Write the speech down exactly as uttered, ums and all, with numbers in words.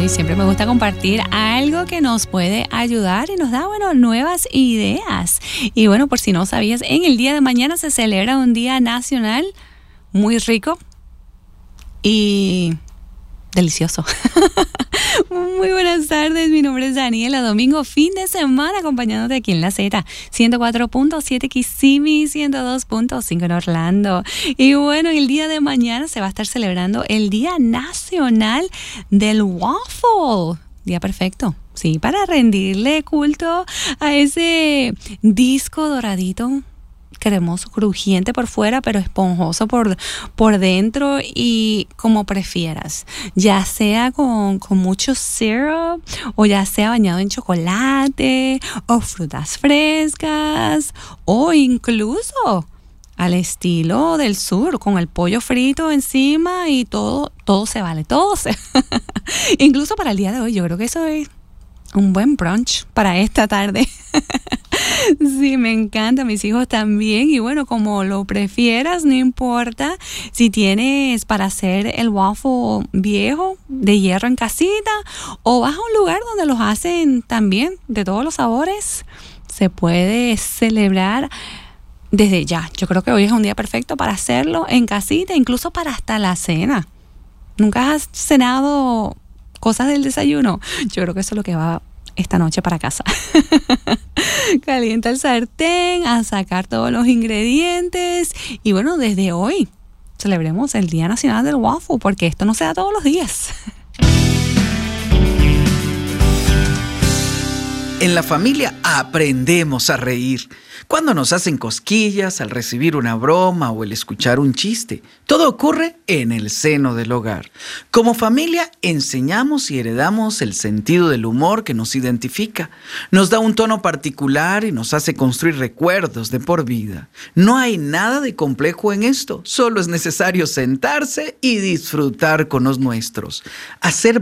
Bueno, y siempre me gusta compartir algo que nos puede ayudar y nos da, bueno, nuevas ideas. Y bueno, por si no sabías, en el día de mañana se celebra un día nacional muy rico y delicioso. Muy buenas tardes, mi nombre es Daniela. Domingo, fin de semana, acompañándote aquí en la Z, ciento cuatro punto siete Kissimmee, ciento dos punto cinco en Orlando. Y bueno, el día de mañana se va a estar celebrando el Día Nacional del Waffle. Día perfecto, sí, para rendirle culto a ese disco doradito, cremoso, crujiente por fuera, pero esponjoso por, por dentro, y como prefieras, ya sea con, con mucho syrup o ya sea bañado en chocolate o frutas frescas o incluso al estilo del sur, con el pollo frito encima y todo, todo se vale, todo se... Incluso para el día de hoy, yo creo que eso es un buen brunch para esta tarde. Sí, me encanta, mis hijos también. Y bueno, como lo prefieras, no importa si tienes para hacer el waffle viejo de hierro en casita o vas a un lugar donde los hacen también de todos los sabores, se puede celebrar desde ya. Yo creo que hoy es un día perfecto para hacerlo en casita, incluso para hasta la cena. ¿Nunca has cenado cosas del desayuno? Yo creo que eso es lo que va esta noche para casa. Calienta el sartén, a sacar todos los ingredientes y bueno, desde hoy celebremos el Día Nacional del Waffle, porque esto no se da todos los días. En la familia aprendemos a reír. Cuando nos hacen cosquillas, al recibir una broma o el escuchar un chiste. Todo ocurre en el seno del hogar. Como familia enseñamos y heredamos el sentido del humor que nos identifica. Nos da un tono particular y nos hace construir recuerdos de por vida. No hay nada de complejo en esto. Solo es necesario sentarse y disfrutar con los nuestros. Hacer